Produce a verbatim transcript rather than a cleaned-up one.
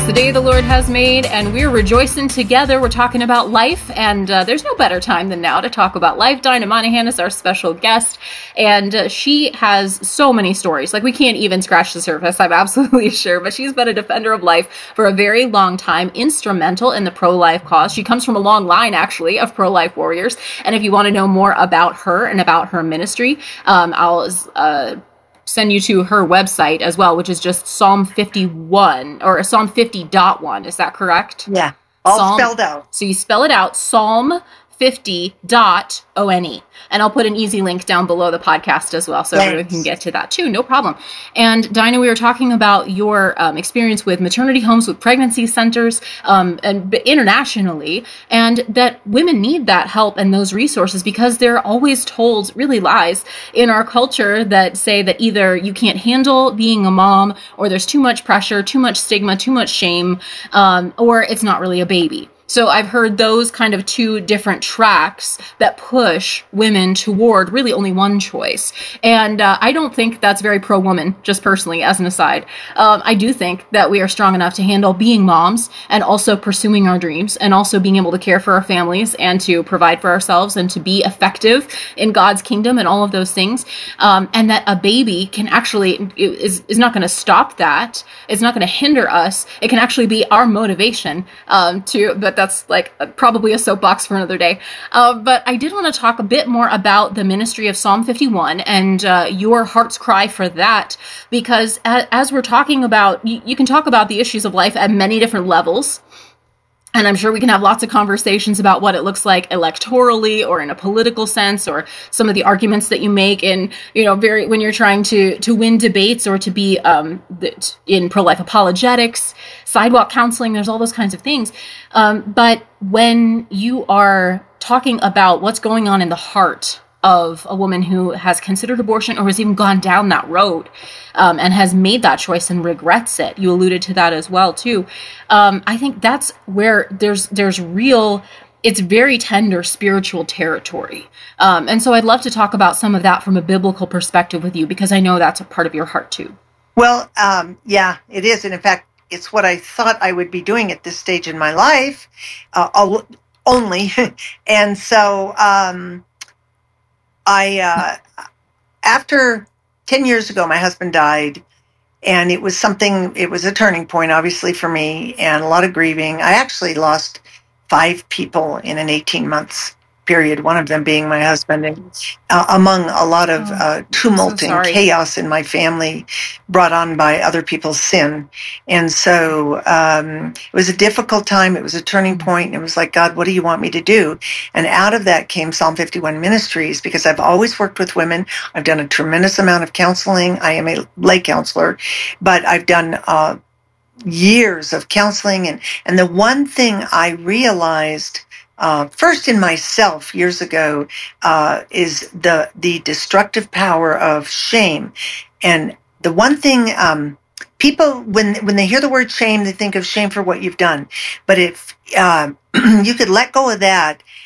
the day the Lord has made, and we're rejoicing together. We're talking about life, and uh, there's no better time than now to talk about life. Dinah Monahan is our special guest, and uh, she has so many stories. Like, we can't even scratch the surface, I'm absolutely sure, but she's been a defender of life for a very long time, instrumental in the pro-life cause. She comes from a long line, actually, of pro-life warriors, and if you want to know more about her and about her ministry, um, I'll... Uh, send you to her website as well, which is just Psalm fifty-one or Psalm fifty dot one. Is that correct? Yeah, all Psalm, spelled out. So you spell it out, Psalm fifty dot O N E. And I'll put an easy link down below the podcast as well, so Thanks. everyone can get to that too. No problem. And Dinah, we were talking about your um, experience with maternity homes, with pregnancy centers, um, and internationally, and that women need that help and those resources because they're always told really lies in our culture that say that either you can't handle being a mom, or there's too much pressure, too much stigma, too much shame, um, or it's not really a baby. So I've heard those kind of two different tracks that push women toward really only one choice. And uh, I don't think that's very pro-woman, just personally, as an aside. Um, I do think that we are strong enough to handle being moms and also pursuing our dreams and also being able to care for our families and to provide for ourselves and to be effective in God's kingdom and all of those things. Um, and that a baby can actually, is, is not going to stop that. It's not going to hinder us. It can actually be our motivation um, to, but that's like a, probably a soapbox for another day. Uh, but I did want to talk a bit more about the ministry of Psalm fifty-one and uh, your heart's cry for that, because as, as we're talking about, you, you can talk about the issues of life at many different levels. And I'm sure we can have lots of conversations about what it looks like electorally or in a political sense, or some of the arguments that you make in, you know, very, when you're trying to, to win debates or to be um, in pro-life apologetics, sidewalk counseling, there's all those kinds of things. Um, but when you are talking about what's going on in the heart of a woman who has considered abortion or has even gone down that road um, and has made that choice and regrets it. You alluded to that as well, too. Um, I think that's where there's there's real, it's very tender spiritual territory. Um, and so I'd love to talk about some of that from a biblical perspective with you, because I know that's a part of your heart, too. Well, um, yeah, it is. And in fact, it's what I thought I would be doing at this stage in my life, uh, only. And so... Um, I, uh, after ten years ago, my husband died, and it was something, it was a turning point, obviously, for me, and a lot of grieving. I actually lost five people in an eighteen months period, one of them being my husband, and uh, among a lot of uh, tumult so and chaos in my family brought on by other people's sin. And so um, it was a difficult time. It was a turning point. It was like, God, what do you want me to do? And out of that came Psalm fifty-one Ministries, because I've always worked with women. I've done a tremendous amount of counseling. I am a lay counselor, but I've done uh, years of counseling. And, and the one thing I realized Uh, first in myself years ago uh, is the the destructive power of shame. And the one thing um, people, when when they hear the word shame, they think of shame for what you've done. But if uh, you could let go of that